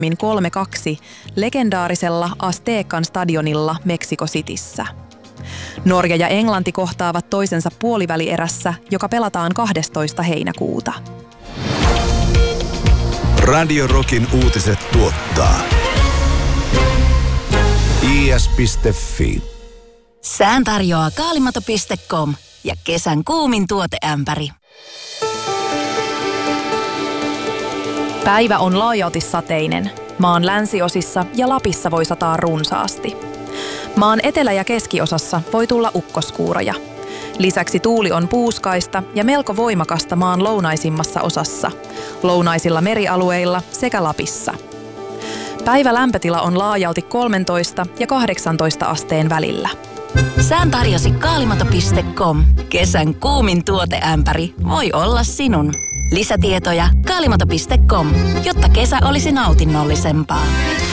3-2 legendaarisella Aztecan stadionilla Mexico Cityssä. Norja ja Englanti kohtaavat toisensa puolivälierässä, joka pelataan 12. heinäkuuta. Radio Rockin uutiset tuottaa is.fi. Sään tarjoaa kaalimato.com ja kesän kuumin tuoteämpäri. Päivä on laajalti sateinen. Maan länsiosissa ja Lapissa voi sataa runsaasti. Maan etelä- ja keskiosassa voi tulla ukkoskuuroja. Lisäksi tuuli on puuskaista ja melko voimakasta maan lounaisimmassa osassa, lounaisilla merialueilla sekä Lapissa. Päivä lämpötila on laajalti 13 ja 18 asteen välillä. Sään tarjosi kaalimato.com. Kesän kuumin tuoteämpäri voi olla sinun. Lisätietoja kaalimato.com, jotta kesä olisi nautinnollisempaa.